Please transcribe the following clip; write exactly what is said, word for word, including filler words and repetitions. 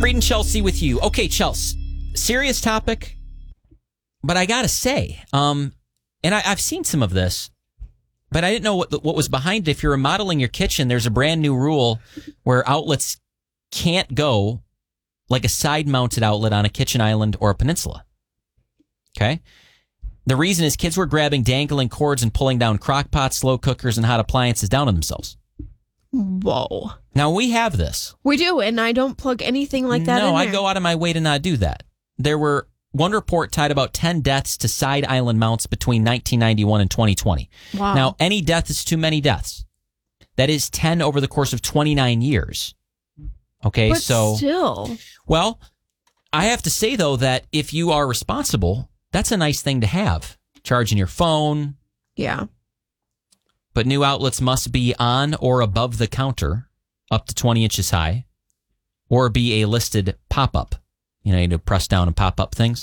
Reed and Chelsea with you. Okay, Chelsea, serious topic, but I gotta say, um, and I, I've seen some of this, but I didn't know what what was behind it. If you're remodeling your kitchen, there's a brand new rule where outlets can't go like a side-mounted outlet on a kitchen island or a peninsula. Okay? The reason is kids were grabbing dangling cords and pulling down crock pots, slow cookers, and hot appliances down on themselves. Whoa. Now, we have this. We do, and I don't plug anything like that no, in I there. go out of my way to not do that. There were, one report tied about ten deaths to side island mounts between nineteen ninety-one and twenty twenty. Wow. Now, any death is too many deaths. That is ten over the course of twenty-nine years. Okay, but so... still. Well, I have to say, though, that if you are responsible, that's a nice thing to have. Charging your phone. Yeah. But new outlets must be on or above the counter, up to twenty inches high, or be a listed pop-up. You know, you need to press down and pop up things.